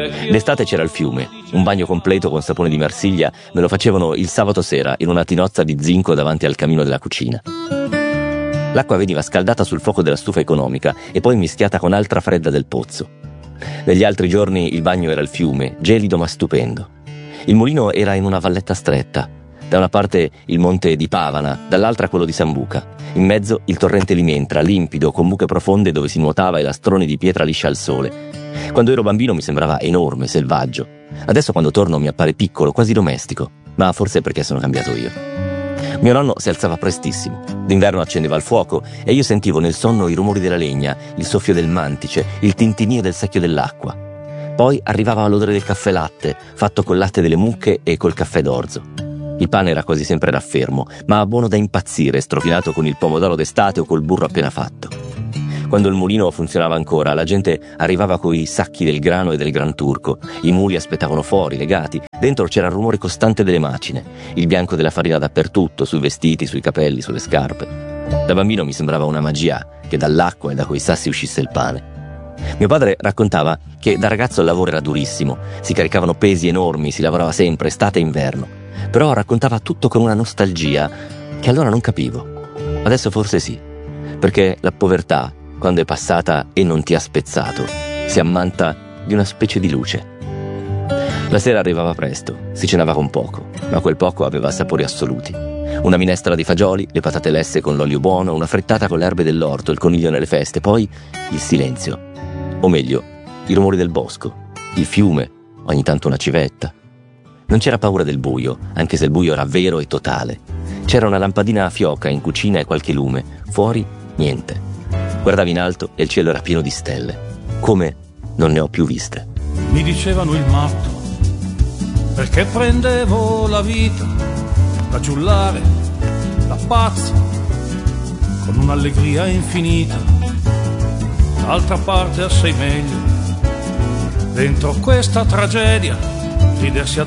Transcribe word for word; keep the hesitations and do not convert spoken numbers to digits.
D'estate c'era il fiume, un bagno completo con sapone di Marsiglia me lo facevano il sabato sera in una tinozza di zinco davanti al camino della cucina. L'acqua veniva scaldata sul fuoco della stufa economica e poi mischiata con altra fredda del pozzo. Negli altri giorni il bagno era il fiume, gelido ma stupendo. Il mulino era in una valletta stretta. Da una parte il monte di Pavana, dall'altra quello di Sambuca. In mezzo il torrente Limentra, limpido, con buche profonde dove si nuotava e lastroni di pietra liscia al sole. Quando ero bambino mi sembrava enorme, selvaggio. Adesso quando torno mi appare piccolo, quasi domestico. Ma forse perché sono cambiato io. Mio nonno si alzava prestissimo. D'inverno accendeva il fuoco e io sentivo nel sonno i rumori della legna, il soffio del mantice, il tintinio del secchio dell'acqua. Poi arrivava l'odore del caffè latte, fatto col latte delle mucche e col caffè d'orzo. Il pane era quasi sempre raffermo, ma buono da impazzire, strofinato con il pomodoro d'estate o col burro appena fatto. Quando il mulino funzionava ancora, la gente arrivava coi sacchi del grano e del gran turco. I muli aspettavano fuori, legati. Dentro c'era il rumore costante delle macine, il bianco della farina dappertutto, sui vestiti, sui capelli, sulle scarpe. Da bambino mi sembrava una magia che dall'acqua e da quei sassi uscisse il pane. Mio padre raccontava che da ragazzo il lavoro era durissimo, si caricavano pesi enormi, si lavorava sempre, estate e inverno. Però raccontava tutto con una nostalgia che allora non capivo. Adesso forse sì, perché la povertà, quando è passata e non ti ha spezzato, si ammanta di una specie di luce. La sera arrivava presto, si cenava con poco, ma quel poco aveva sapori assoluti. Una minestra di fagioli, le patate lesse con l'olio buono, una frittata con le erbe dell'orto, il coniglio nelle feste, poi il silenzio. O meglio, i rumori del bosco, il fiume, ogni tanto una civetta. Non c'era paura del buio, anche se il buio era vero e totale. C'era una lampadina a fioca in cucina e qualche lume. Fuori, niente. Guardavi in alto e il cielo era pieno di stelle. Come non ne ho più viste. Mi dicevano il matto, perché prendevo la vita da giullare, da pazzo, con un'allegria infinita. D'altra parte assai meglio, dentro questa tragedia ridersi